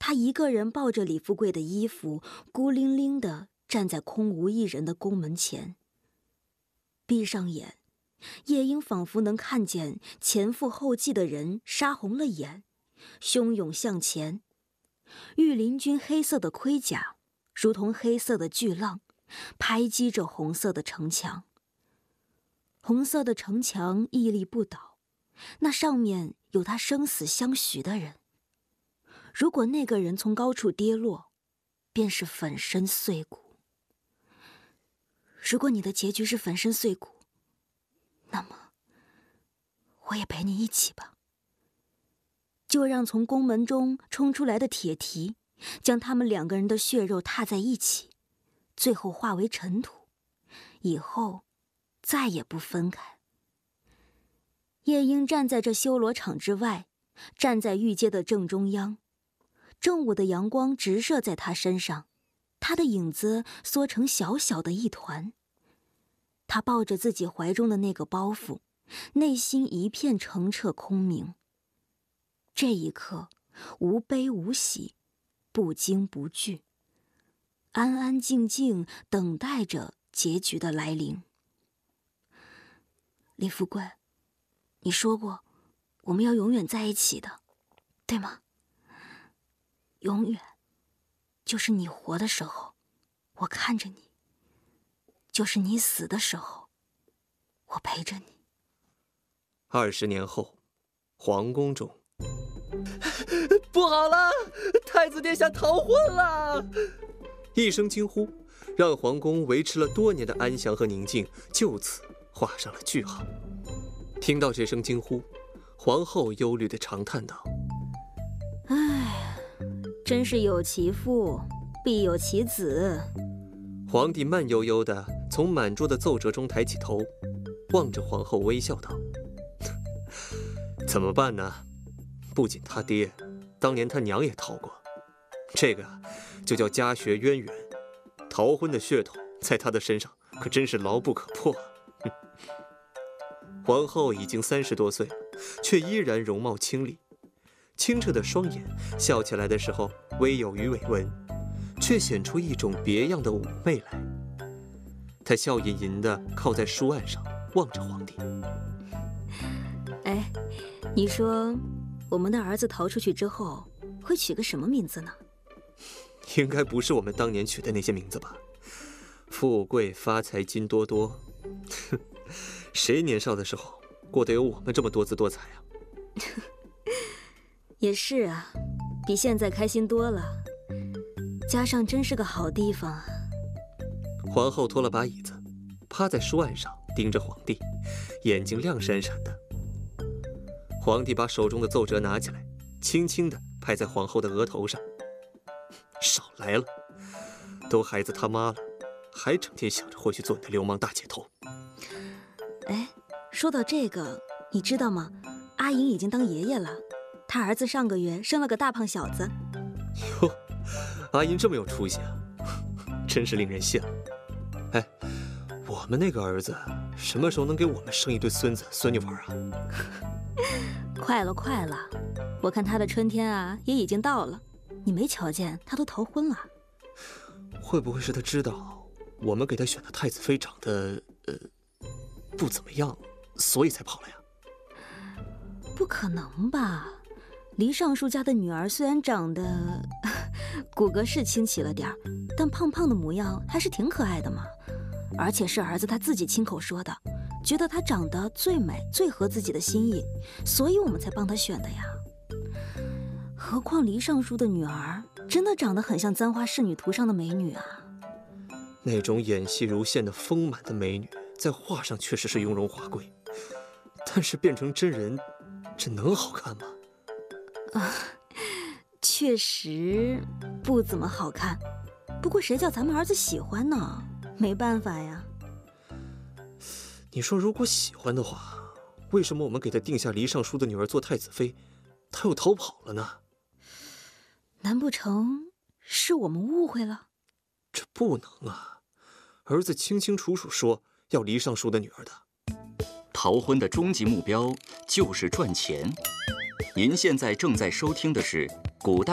他一个人抱着李富贵的衣服，孤零零地站在空无一人的宫门前。闭上眼，夜莺仿佛能看见前赴后继的人杀红了眼，汹涌向前。御林军黑色的盔甲如同黑色的巨浪，拍击着红色的城墙。红色的城墙屹立不倒，那上面有他生死相许的人。如果那个人从高处跌落，便是粉身碎骨。如果你的结局是粉身碎骨，那么我也陪你一起吧。就让从宫门中冲出来的铁蹄将他们2个人的血肉踏在一起，最后化为尘土，以后再也不分开。夜莺站在这修罗场之外，站在御街的正中央，正午的阳光直射在他身上，他的影子缩成小小的一团。他抱着自己怀中的那个包袱，内心一片澄澈空明。这一刻，无悲无喜，不惊不惧，安安静静等待着结局的来临。李富贵，你说过我们要永远在一起的，对吗？永远，就是你活的时候，我看着你；就是你死的时候，我陪着你。 20年后，皇宫中，不好了，太子殿下逃婚了！一声惊呼，让皇宫维持了多年的安详和宁静就此画上了句号。听到这声惊呼，皇后忧虑地长叹道：“ 唉，真是有其父，必有其子。” 皇帝慢悠悠地从满桌的奏折中抬起头，望着皇后微笑道：“怎么办呢？不仅他爹，当年他娘也逃过。这个就叫家学渊源，逃婚的血统在他的身上可真是牢不可破。”皇后已经30多岁了，却依然容貌清丽，清澈的双眼笑起来的时候微有鱼尾纹，却显出一种别样的妩媚来。她笑吟吟地靠在书案上，望着皇帝。 哎，你说我们的儿子逃出去之后会取个什么名字呢？ 应该不是我们当年取的那些名字吧？富贵发财金多多，谁年少的时候过得有我们这么多姿多彩啊？ 也是啊，比现在开心多了。加上真是个好地方啊。 皇后拖了把椅子，趴在书案上盯着皇帝，眼睛亮闪闪的。皇帝把手中的奏折拿起来，轻轻地拍在皇后的额头上。少来了，都孩子他妈了，还整天想着回去做你的流氓大姐头。 哎，说到这个，你知道吗？阿莹已经当爷爷了，他儿子上个月生了个大胖小子。 哟，阿银这么有出息啊，真是令人羡慕。哎，我们那个儿子什么时候能给我们生一堆孙子孙女玩啊？ 快了，快了，我看他的春天啊也已经到了。你没瞧见他都逃婚了？ 会不会是他知道我们给他选的太子妃长得不怎么样，所以才跑了呀？ 不可能吧？黎尚书家的女儿虽然长得骨骼是清奇了点儿，但胖胖的模样还是挺可爱的嘛。而且是儿子他自己亲口说的，觉得她长得最美最合自己的心意，所以我们才帮她选的呀。何况黎尚书的女儿真的长得很像《簪花仕女图》上的美女啊。 那种演戏如线的丰满的美女，在画上确实是雍容华贵，但是变成真人，这能好看吗？ 确实不怎么好看。不过谁叫咱们儿子喜欢呢？没办法呀。 你说如果喜欢的话，为什么我们给他定下黎尚书的女儿做太子妃，他又逃跑了呢？ 难不成是我们误会了？ 这不能啊！儿子清清楚楚说要黎尚书的女儿的。 逃婚的终极目标就是赚钱。您现在正在收听的是古代